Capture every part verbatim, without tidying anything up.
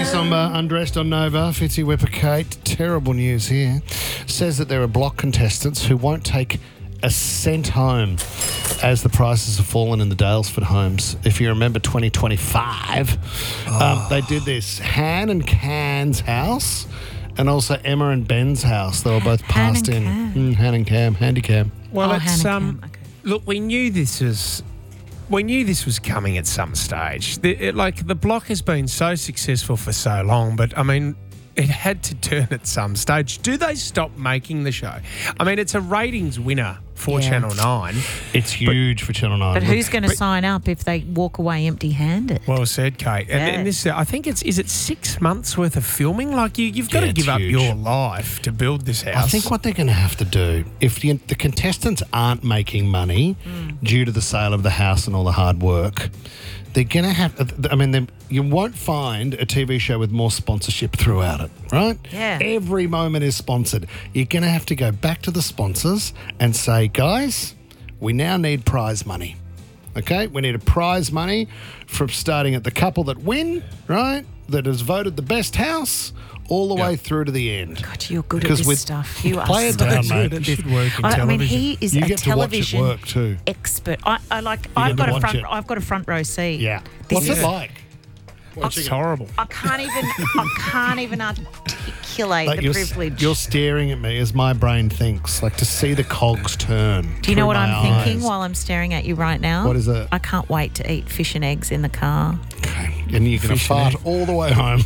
Somber, undressed on Nova. Fitzy Whipper Kate. Terrible news here. Says that there are block contestants who won't take a cent home as the prices have fallen in the Dalesford homes. If you remember twenty twenty-five, oh. um, they did this. Han and Can's house and also Emma and Ben's house. They were both passed in. Mm, Han and Cam, handy Cam. Well, oh, it's, um, okay. look, we knew this was... We knew this was coming at some stage. The, it, like, the block has been so successful for so long, but, I mean, it had to turn at some stage. Do they stop making the show? I mean, it's a ratings winner for Yeah. Channel nine. It's huge but, for Channel nine. But who's going to sign up if they walk away empty-handed? Well said, Kate. And, Yeah. and this, I think it's, is it six months worth of filming? Like, you, you've got Yeah, to give it's up huge. your life to build this house. I think what they're going to have to do, if the, the contestants aren't making money mm. due to the sale of the house and all the hard work, they're going to have... I mean, they, you won't find a T V show with more sponsorship throughout it, right? Yeah. Every moment is sponsored. You're going to have to go back to the sponsors and say, guys, we now need prize money. Okay? We need a prize money from starting at the couple that win, right? That has voted the best house all the Yep. way through to the end. God, you're good at Because this with- stuff. You are play it so down, good. mate. It should work in I, I mean, television. he is You a get to watch it television work too. expert. I, I like. You I've get got to a watch front. it. I've got a front row seat. Yeah. This What's is- it like? It's horrible. I can't even. I can't even articulate Like the you're, privilege. you're staring at me as my brain thinks, like to see the cogs turn. Do you know through what my I'm thinking eyes. while I'm staring at you right now? What is it? I can't wait to eat fish and eggs in the car. Okay. And you're going to Fish and fart egg. all the way home.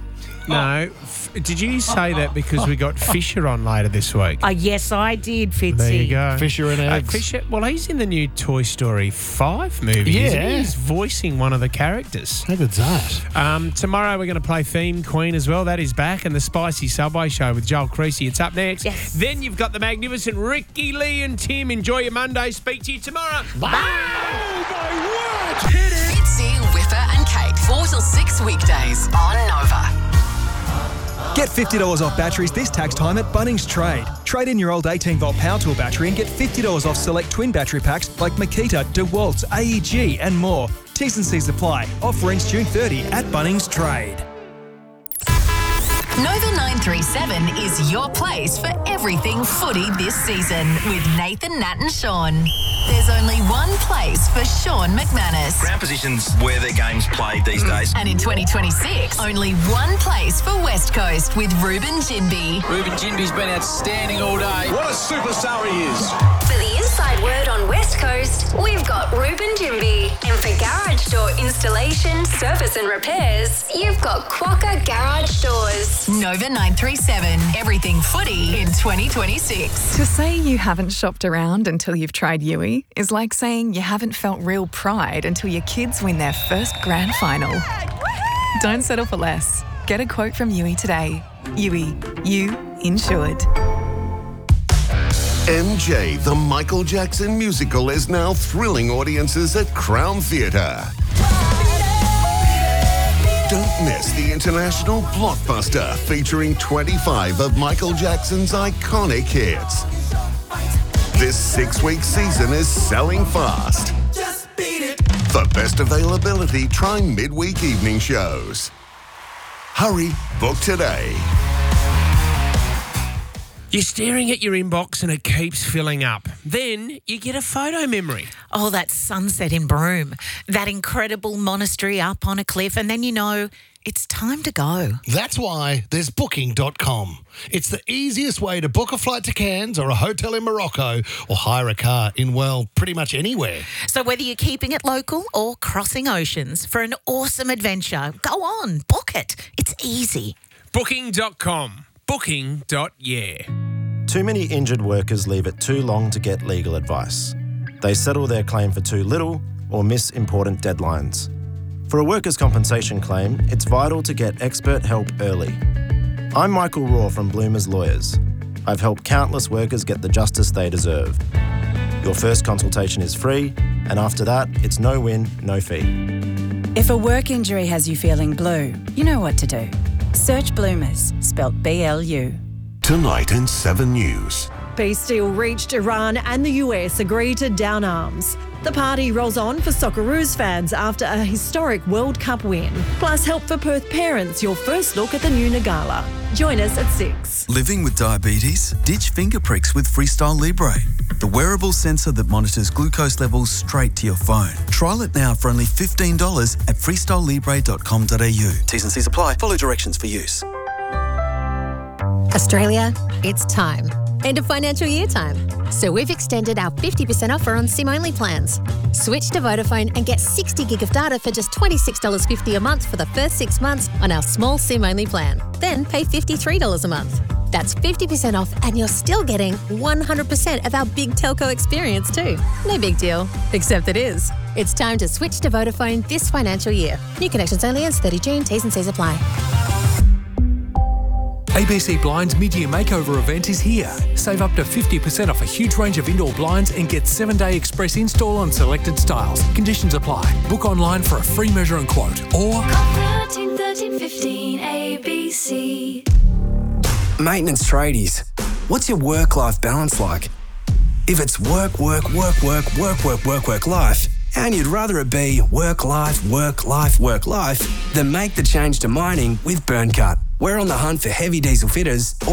No. F- did you say that because we got Fisher on later this week? Oh, yes, I did, Fitzy. There you go. Fisher and Uh, eggs. Fisher, well, he's in the new Toy Story five movie. isn't he? Yeah. He's voicing one of the characters. How good's that? Um, tomorrow we're going to play Theme Queen as well. That is back. And the Spicy Subway Show with Joel Creasy. It's up next. Yes. Then you've got the magnificent Ricky, Lee and Tim. Enjoy your Monday. Speak to you tomorrow. Fitzy, Whipper and Kate, four till six weekdays on Nova. Get fifty dollars off batteries this tax time at Bunnings Trade. Trade in your old eighteen volt power tool battery and get fifty dollars off select twin battery packs like Makita, DeWalt, A E G and more. T's and C's apply. Offer ends June thirtieth at Bunnings Trade. Nova nine three seven is your place for everything footy this season with Nathan, Nat and Sean. There's only one place for Sean McManus. Ground position's where their game's played these days. And in twenty twenty-six, only one place for West Coast with Ruben Jinby. Ruben Jinby's been outstanding all day. What a superstar he is. For the inside word on West Coast, we've got Ruben Jinby. And for garage door installation, service and repairs, you've got Quokka Garage Doors. Nova nine three seven, everything footy in twenty twenty-six. To say you haven't shopped around until you've tried Yui is like saying you haven't felt real pride until your kids win their first grand final. Don't settle for less. Get a quote from Yui today. Yui, you insured. M J, the Michael Jackson musical, is now thrilling audiences at Crown Theatre. Don't miss the international blockbuster featuring twenty-five of Michael Jackson's iconic hits. This six-week season is selling fast. For best availability, try midweek evening shows. Hurry, book today. You're staring at your inbox and it keeps filling up. Then you get a photo memory. Oh, that sunset in Broome, that incredible monastery up on a cliff, and then you know it's time to go. That's why there's booking dot com. It's the easiest way to book a flight to Cairns or a hotel in Morocco or hire a car in, well, pretty much anywhere. So whether you're keeping it local or crossing oceans for an awesome adventure, go on, book it. It's easy. booking dot com. booking dot yeah. Too many injured workers leave it too long to get legal advice. They settle their claim for too little or miss important deadlines. For a workers' compensation claim, it's vital to get expert help early. I'm Michael Raw from Bloomers Lawyers. I've helped countless workers get the justice they deserve. Your first consultation is free, and after that, it's no win, no fee. If a work injury has you feeling blue, you know what to do. Search Bloomers, spelt B L U. Tonight in seven News, Peace deal reached. Iran and the U S agree to down arms. The party rolls on for Socceroos fans after a historic World Cup win. Plus help for Perth parents, your first look at the new Nagala. Join us at six. Living with diabetes? Ditch finger pricks with Freestyle Libre, the wearable sensor that monitors glucose levels straight to your phone. Trial it now for only fifteen dollars at freestyle libre dot com dot a u. T's and C's apply. Follow directions for use. Australia, it's time. End of financial year time. So we've extended our fifty percent offer on SIM-only plans. Switch to Vodafone and get sixty gig of data for just twenty-six dollars fifty a month for the first six months on our small SIM-only plan. Then pay fifty-three dollars a month. That's fifty percent off and you're still getting one hundred percent of our big telco experience too. No big deal, except it is. It's time to switch to Vodafone this financial year. New connections only ends thirty June, T's and C's apply. A B C Blinds mid-year makeover event is here. Save up to fifty percent off a huge range of indoor blinds and get seven-day express install on selected styles. Conditions apply. Book online for a free measure and quote or thirteen thirteen fifteen A B C. Maintenance tradies, what's your work-life balance like? If it's work, work, work, work, work, work, work, work, life, and you'd rather it be work, life, work, life, work, life, then make the change to mining with Burncut. We're on the hunt for heavy diesel fitters